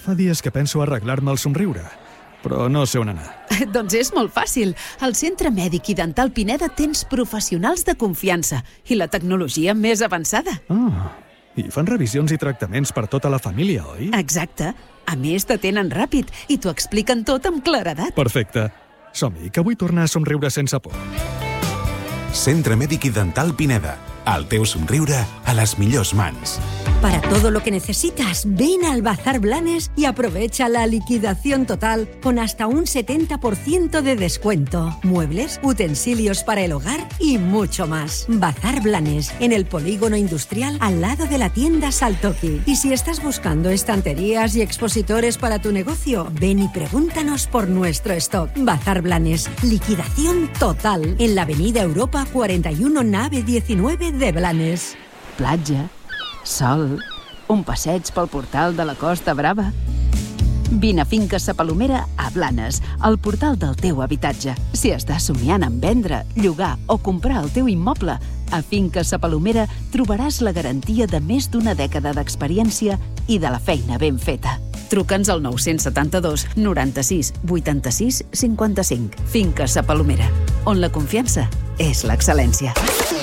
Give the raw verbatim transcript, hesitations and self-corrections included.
Fa dies que penso arreglar-me el somriure, però no sé on anar. Doncs és molt fàcil. Al Centre Mèdic i Dental Pineda tens professionals de confiança i la tecnologia més avançada. Ah, i fan revisions i tractaments per tota la família, oi? Exacte. A més, t'atenen ràpid i t'ho expliquen tot amb claredat. Perfecte. Som-hi, que vull tornar a somriure sense por. Centre Mèdic i Dental Pineda. El teu somriure a les millors mans. Para todo lo que necesitas, ven al Bazar Blanes y aprovecha la liquidación total con hasta un setenta por ciento de descuento. Muebles, utensilios para el hogar y mucho más. Bazar Blanes, en el polígono industrial al lado de la tienda Saltoki. Y si estás buscando estanterías y expositores para tu negocio, ven y pregúntanos por nuestro stock. Bazar Blanes, liquidación total en la avenida Europa cuarenta y uno, nave diecinueve de Blanes. Platja, sol, un passeig pel portal de la Costa Brava. Vine a Finca Sa Palomera a Blanes, el portal del teu habitatge. Si estàs somiant en vendre, llogar o comprar el teu immoble, a Finca Sa Palomera trobaràs la garantia de més d'una dècada d'experiència i de la feina ben feta. Truca'ns al nou set dos, noranta-sis, vuitanta-sis, cinquanta-cinc. Finca Sa Palomera, on la confiança és l'excel·lència.